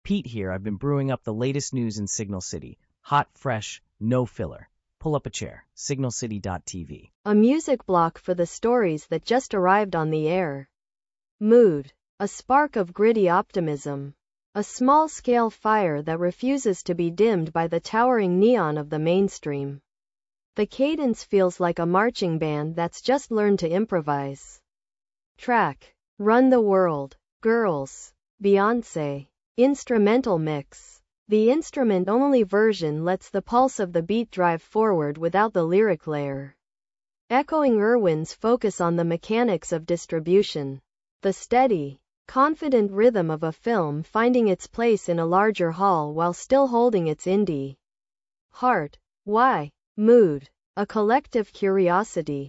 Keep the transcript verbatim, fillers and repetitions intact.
Pete here. I've been brewing up the latest news in Signal City. Hot, fresh, no filler. Pull up a chair. signal city dot t v. A music block for the stories that just arrived on the air. Mood. A spark of gritty optimism. A small-scale fire that refuses to be dimmed by the towering neon of the mainstream. The cadence feels like a marching band that's just learned to improvise. Track. Run the World. Girls. Beyoncé. Instrumental mix. The instrument-only version lets the pulse of the beat drive forward without the lyric layer. Echoing Irwin's focus on the mechanics of distribution. The steady, confident rhythm of a film finding its place in a larger hall while still holding its indie heart. Why? Mood. A collective curiosity.